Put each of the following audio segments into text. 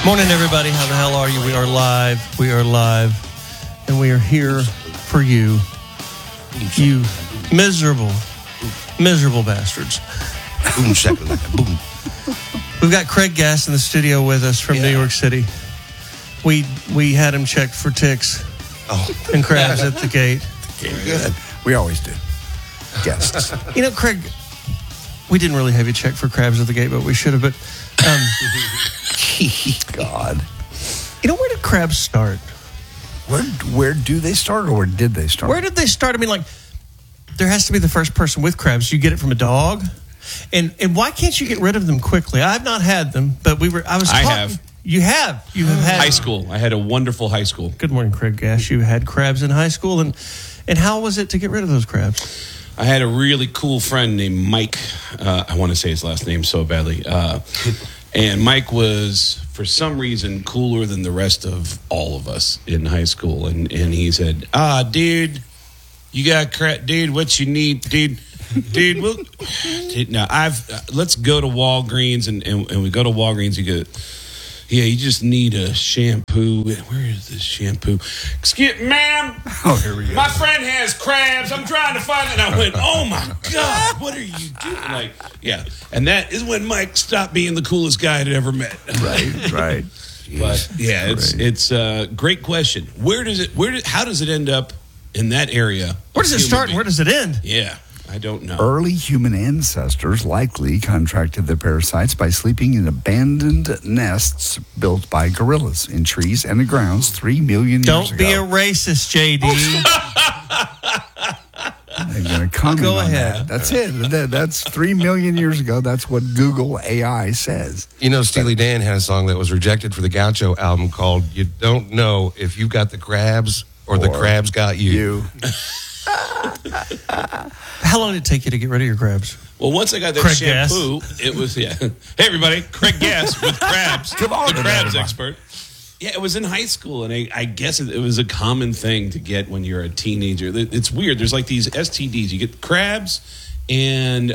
Morning, everybody. How the hell are you? We are live. We are live. And we are here for you. You miserable, miserable bastards. Boom, shakalaka, boom. We've got Craig Gass in the studio with us from New York City. We had him checked for ticks and crabs at the gate. Good. We always do. Guests. You know, Craig, we didn't really have you checked for crabs at the gate, but we should have. But God. You know, where did crabs start? Where do they start, or where did they start? Where did they start? I mean, like, there has to be the first person with crabs. You get it from a dog, and why can't you get rid of them quickly? I've not had them, but I have. You have had high school. I had a wonderful high school. Good morning, Craig Gass. You had crabs in high school, and how was it to get rid of those crabs? I had a really cool friend named Mike. I want to say his last name so badly. And Mike was, for some reason, cooler than the rest of all of us in high school. And he said, dude, you got crap. Dude, what you need, dude? Dude, let's go to Walgreens. And we go to Walgreens. You go, you just need a shampoo. Where is this shampoo? Excuse me, ma'am. Oh, here we go. My friend has crabs. I'm trying to find it. And I went, oh, my God, what are you doing? And that is when Mike stopped being the coolest guy I'd ever met. Right. But, it's a great question. How does it end up in that area? Where does it start and where does it end? Yeah. I don't know. Early human ancestors likely contracted the parasites by sleeping in abandoned nests built by gorillas in trees and the grounds 3 million years ago. Don't be a racist, JD. I'm going to comment Go on ahead. that. That's it. That's 3 million years ago. That's what Google AI says. You know, Steely Dan had a song that was rejected for the Gaucho album called "You Don't Know If You Got the Crabs or the Crabs Got You." How long did it take you to get rid of your crabs? Well, once I got that Craig shampoo, it was, Hey, everybody, Craig Gass with crabs. Come on, the crabs everybody. expert. Yeah, it was in high school, and I guess it was a common thing to get when you're a teenager. It's weird. There's like these STDs. You get crabs and,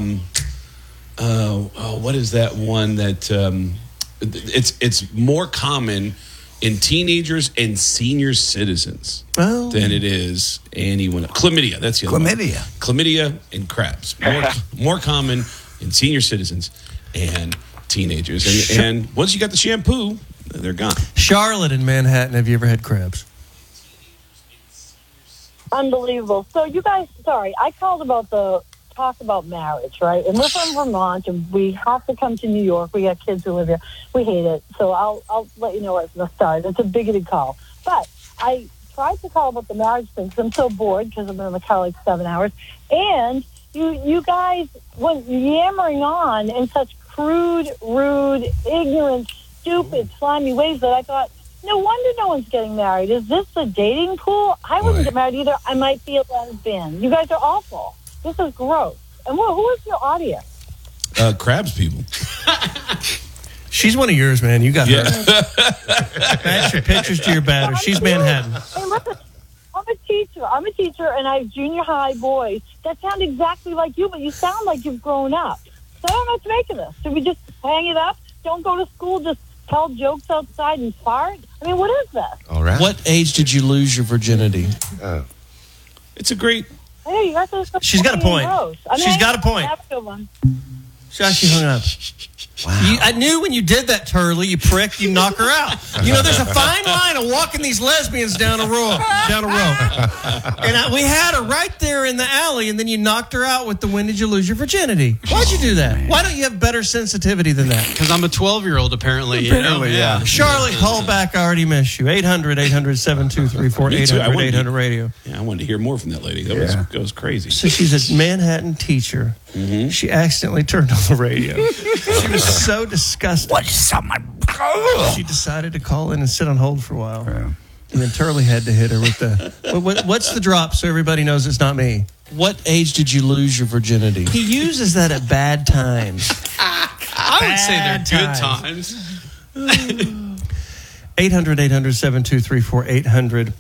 what is that one that, it's more common in teenagers and senior citizens than it is anyone. Chlamydia, that's the other one. Chlamydia and crabs. More common in senior citizens and teenagers. And once you got the shampoo, they're gone. Charlotte in Manhattan, have you ever had crabs? Unbelievable. So you guys, I called about the talk about marriage, right? And we're from Vermont, and we have to come to New York. We got kids who live here. We hate it. So I'll let you know right from the start. It's a bigoted call. But I tried to call about the marriage thing because I'm so bored because I've been in the car like 7 hours. And you guys went yammering on in such crude, rude, ignorant, stupid, slimy ways that I thought, no wonder no one's getting married. Is this a dating pool? I wouldn't get married either. I might be a lesbian. You guys are awful. This is gross. And who is your audience? Crabs people. She's one of yours, man. You got her. Match your pictures to your batter. She's Manhattan. Hey, listen, I'm a teacher, and I have junior high boys that sound exactly like you, but you sound like you've grown up. So I don't know what to make of this. Should we just hang it up? Don't go to school, just tell jokes outside and fart? I mean, what is this? All right. What age did you lose your virginity? It's a great... Hey, you guys are She's got a point. She's got a point. Have a good one. She hung up. Wow. I knew when you did that, Turley, you prick, you knock her out. You know, there's a fine line of walking these lesbians down a row. And we had her right there in the alley, and then you knocked her out with the "When did you lose your virginity?" Why'd you do that? Why don't you have better sensitivity than that? Because I'm a 12-year-old, apparently. Yeah. Charlotte, call back. I already missed you. 800-800-7234, 800-800-RADIO. Yeah, I wanted to hear more from that lady. That was crazy. So she's a Manhattan teacher. Mm-hmm. She accidentally turned on the radio. She was so disgusted. She decided to call in and sit on hold for a while. Yeah. And then Turley had to hit her with the... What's the drop so everybody knows it's not me? What age did you lose your virginity? He uses that at bad times. I would say they're good times. 800-800-7234,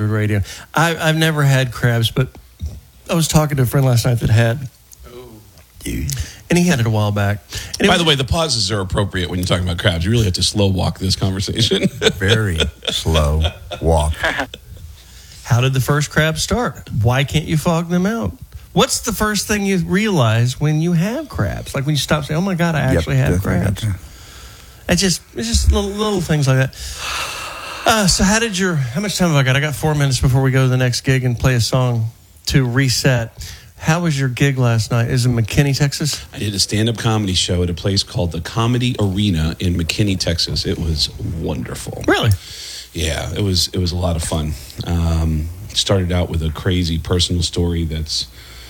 800-800-radio. I've never had crabs, but I was talking to a friend last night that had. dude. And he had it a while back. And By the way, the pauses are appropriate when you're talking about crabs. You really have to slow walk this conversation. Very slow walk. How did the first crab start? Why can't you fog them out? What's the first thing you realize when you have crabs? Like when you stop saying, "Oh my God, I actually have crabs." It's just little things like that. So how much time have I got? I got 4 minutes before we go to the next gig and play a song to reset. How was your gig last night? Is it McKinney, Texas? I did a stand-up comedy show at a place called the Comedy Arena in McKinney, Texas. It was wonderful. Really? Yeah, it was a lot of fun. Started out with a crazy personal story that's...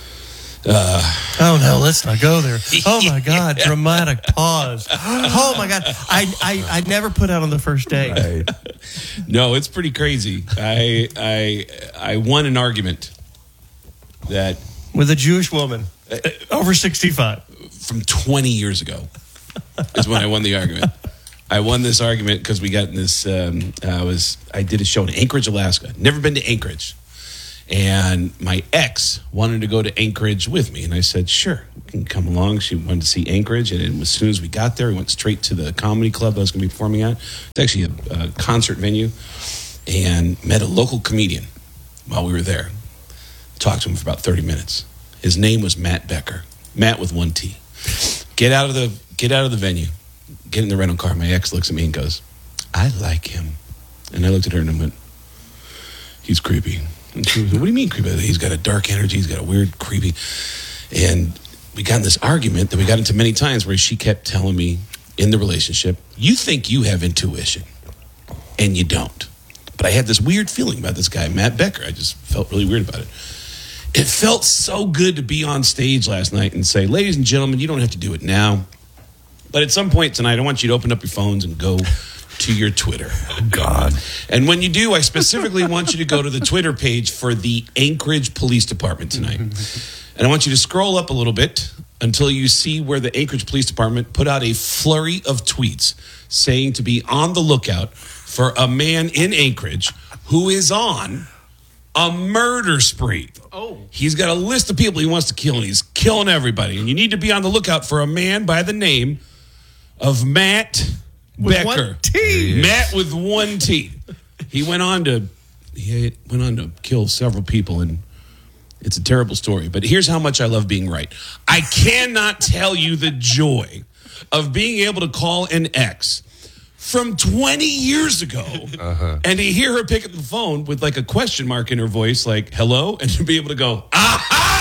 oh no, let's not go there. Oh my God, dramatic pause. Oh my God, I never put out on the first day. Right. No, it's pretty crazy. I won an argument that with a Jewish woman over 65 from 20 years ago is when I won the argument. I won this argument because we got in this. I did a show in Anchorage, Alaska. Never been to Anchorage. And my ex wanted to go to Anchorage with me. And I said, sure, you can come along. She wanted to see Anchorage. And as soon as we got there, we went straight to the comedy club I was going to be performing at. It's actually a concert venue. And met a local comedian while we were there. Talked to him for about 30 minutes. His name was Matt Becker. Matt with one T. Get out of the venue. Get in the rental car. My ex looks at me and goes, I like him. And I looked at her and I went, he's creepy. And she was like, what do you mean creepy? He's got a dark energy. He's got a weird, creepy. And we got in this argument that we got into many times where she kept telling me in the relationship, you think you have intuition and you don't. But I had this weird feeling about this guy, Matt Becker. I just felt really weird about it. It felt so good to be on stage last night and say, ladies and gentlemen, you don't have to do it now. But at some point tonight, I want you to open up your phones and go to your Twitter. Oh, God. And when you do, I specifically want you to go to the Twitter page for the Anchorage Police Department tonight. And I want you to scroll up a little bit until you see where the Anchorage Police Department put out a flurry of tweets saying to be on the lookout for a man in Anchorage who is on a murder spree. Oh. He's got a list of people he wants to kill, and he's killing everybody. And you need to be on the lookout for a man by the name of Matt Becker. One T. Matt with one T. He went on to kill several people, and it's a terrible story. But here's how much I love being right. I cannot tell you the joy of being able to call an ex from 20 years ago and to hear her pick up the phone with like a question mark in her voice, like, hello, and to be able to go, aha!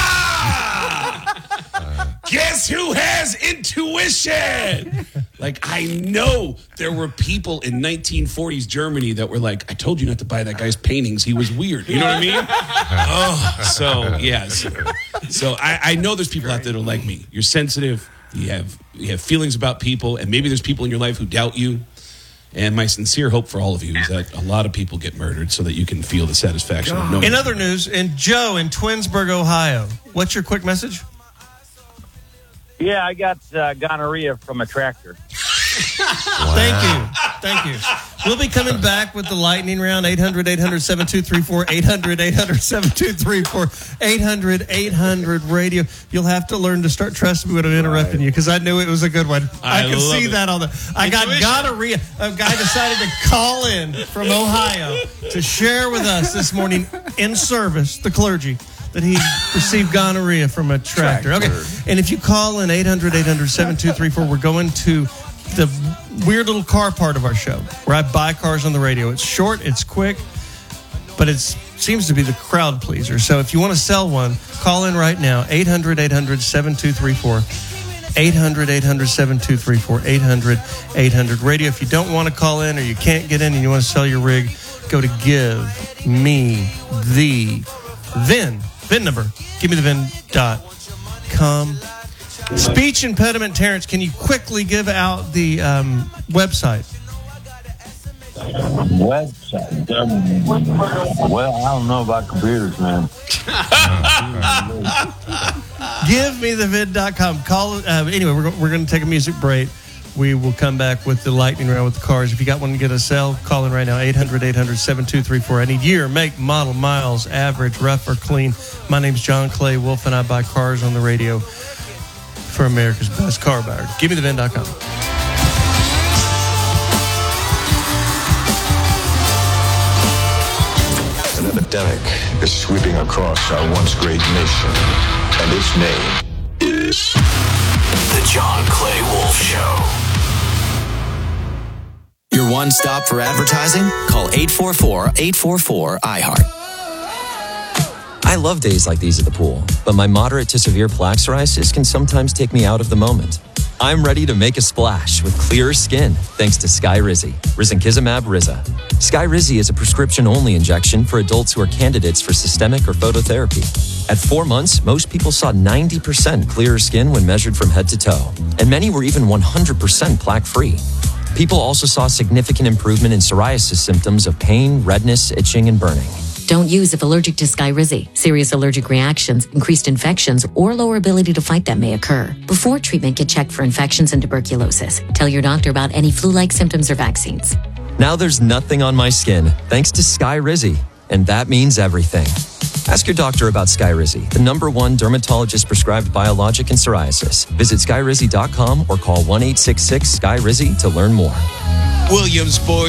Guess who has intuition? Like, I know there were people in 1940s Germany that were like, I told you not to buy that guy's paintings. He was weird. You know what I mean? So, yes. So I know there's people out there that are like me. You're sensitive. You have feelings about people, and maybe there's people in your life who doubt you. And my sincere hope for all of you is that a lot of people get murdered so that you can feel the satisfaction of knowing. In other news, Joe in Twinsburg, Ohio, what's your quick message? Yeah, I got gonorrhea from a tractor. Wow. Thank you. We'll be coming back with the lightning round, 800-800-7234, 800-800-7234, 800-800-radio. You'll have to learn to start trusting me when I'm interrupting you, because I knew it was a good one. I could see that on the... I got gonorrhea. A guy decided to call in from Ohio to share with us this morning in service, the clergy, that he received gonorrhea from a tractor. Okay, and if you call in 800-800-7234, we're going to the weird little car part of our show where I buy cars on the radio. It's short, it's quick, but it seems to be the crowd pleaser. So if you want to sell one, call in right now, 800-800-7234, 800-800-7234, 800-800-radio. If you don't want to call in or you can't get in and you want to sell your rig, go to Give Me the VIN. VIN number. Give me the VIN.com. Speech impediment, Terrence, can you quickly give out the website? Website? Well, I don't know about computers, man. GiveMeTheVid.com. Call. Anyway, we're going to take a music break. We will come back with the lightning round with the cars. If you got one to get a sell, call in right now, 800-800-7234. I need year, make, model, miles, average, rough or clean. My name's John Clay Wolf, and I buy cars on the radio. for America's best car buyer. GiveMeTheVin.com. An epidemic is sweeping across our once great nation, and its name is The John Clay Wolf Show. Your one stop for advertising? Call 844-844-iHeart. I love days like these at the pool, but my moderate to severe plaque psoriasis can sometimes take me out of the moment. I'm ready to make a splash with clearer skin thanks to Skyrizi, Risankizumab Riza. Skyrizi is a prescription-only injection for adults who are candidates for systemic or phototherapy. At 4 months, most people saw 90% clearer skin when measured from head to toe, and many were even 100% plaque-free. People also saw significant improvement in psoriasis symptoms of pain, redness, itching, and burning. Don't use if allergic to Skyrizi. Serious allergic reactions, increased infections, or lower ability to fight them may occur. Before treatment, get checked for infections and tuberculosis. Tell your doctor about any flu-like symptoms or vaccines. Now there's nothing on my skin thanks to Skyrizi, and that means everything. Ask your doctor about Skyrizi, the #1 dermatologist-prescribed biologic in psoriasis. Visit Skyrizi.com or call 1-866-SKYRIZI to learn more. Williams Boys.